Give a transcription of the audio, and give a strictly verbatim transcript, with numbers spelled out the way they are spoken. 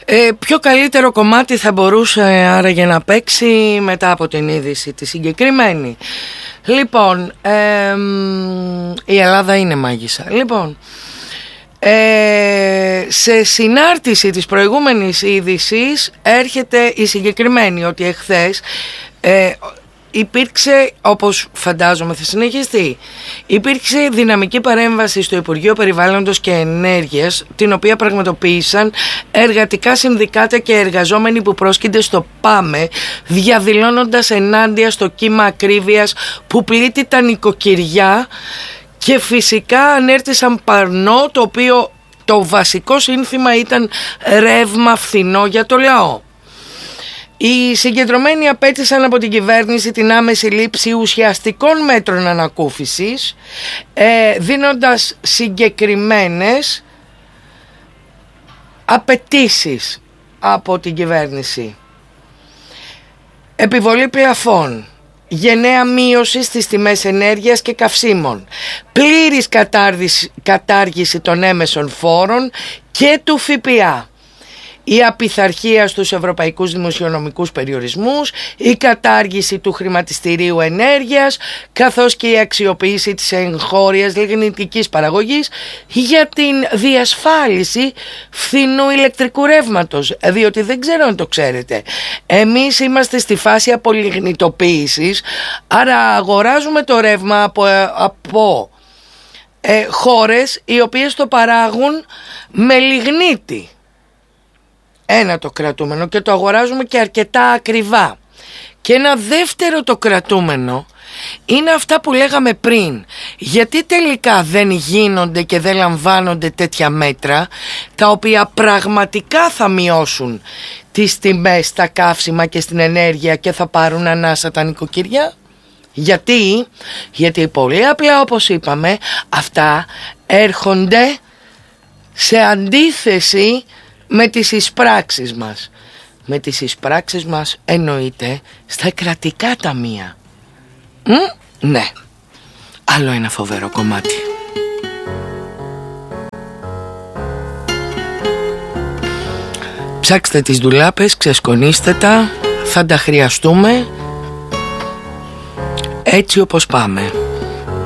Ε, πιο καλύτερο κομμάτι θα μπορούσε άραγε να παίξει μετά από την είδηση τη συγκεκριμένη. Λοιπόν, ε, η Ελλάδα είναι μάγισσα. Λοιπόν, ε, σε συνάρτηση της προηγούμενης είδησης έρχεται η συγκεκριμένη, ότι εχθές ε, υπήρξε, όπως φαντάζομαι θα συνεχιστεί, υπήρξε δυναμική παρέμβαση στο Υπουργείο Περιβάλλοντος και Ενέργειας, την οποία πραγματοποίησαν εργατικά συνδικάτα και εργαζόμενοι που πρόσκυνται στο ΠΑΜΕ, διαδηλώνοντας ενάντια στο κύμα ακρίβειας που πλήττει τα νοικοκυριά, και φυσικά ανέρτησαν πανό, το οποίο το βασικό σύνθημα ήταν ρεύμα φθηνό για το λαό. Οι συγκεντρωμένοι απέτησαν από την κυβέρνηση την άμεση λήψη ουσιαστικών μέτρων ανακούφισης, ε, δίνοντας συγκεκριμένες απαιτήσεις από την κυβέρνηση. Επιβολή πλαφών, γενναία μείωση στις τιμές ενέργειας και καυσίμων, πλήρης κατάργηση των έμεσων φόρων και του ΦΠΑ, η απειθαρχία στους ευρωπαϊκούς δημοσιονομικούς περιορισμούς, η κατάργηση του χρηματιστηρίου ενέργειας, καθώς και η αξιοποίηση της εγχώριας λιγνητικής παραγωγής για την διασφάλιση φθηνού ηλεκτρικού ρεύματος. Διότι δεν ξέρω αν το ξέρετε, εμείς είμαστε στη φάση απολιγνητοποίησης, άρα αγοράζουμε το ρεύμα από, από ε, χώρες οι οποίες το παράγουν με λιγνίτη. Ένα το κρατούμενο, και το αγοράζουμε και αρκετά ακριβά. Και ένα δεύτερο το κρατούμενο είναι αυτά που λέγαμε πριν. Γιατί τελικά δεν γίνονται και δεν λαμβάνονται τέτοια μέτρα, τα οποία πραγματικά θα μειώσουν τις τιμές στα καύσιμα και στην ενέργεια και θα πάρουν ανάσα τα νοικοκυριά? Γιατί? Γιατί πολύ απλά, όπως είπαμε, αυτά έρχονται σε αντίθεση με τις εισπράξεις μας. Με τις εισπράξεις μας εννοείται στα κρατικά ταμεία. Μ? Ναι. Άλλο ένα φοβερό κομμάτι. Ψάξτε τις ντουλάπες, ξεσκονίστε τα, θα τα χρειαστούμε, έτσι όπως πάμε.